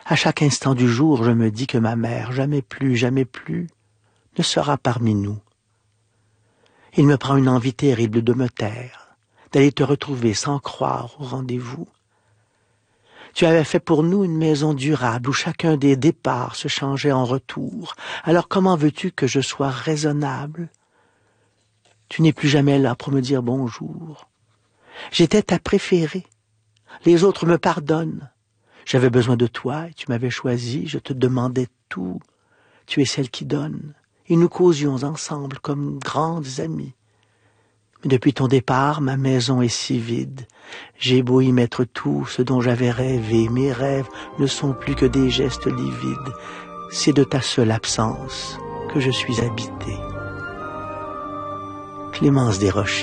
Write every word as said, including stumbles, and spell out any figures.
À chaque instant du jour, je me dis que ma mère, jamais plus, jamais plus, ne sera parmi nous. Il me prend une envie terrible de me taire, d'aller te retrouver sans croire au rendez-vous. Tu avais fait pour nous une maison durable où chacun des départs se changeait en retour. Alors comment veux-tu que je sois raisonnable? Tu n'es plus jamais là pour me dire bonjour. J'étais ta préférée. Les autres me pardonnent. J'avais besoin de toi et tu m'avais choisi. Je te demandais tout. Tu es celle qui donne. Et nous causions ensemble comme grandes amies. Mais depuis ton départ, ma maison est si vide. J'ai beau y mettre tout ce dont j'avais rêvé. Mes rêves ne sont plus que des gestes livides. C'est de ta seule absence que je suis habité. Clémence Desrochers.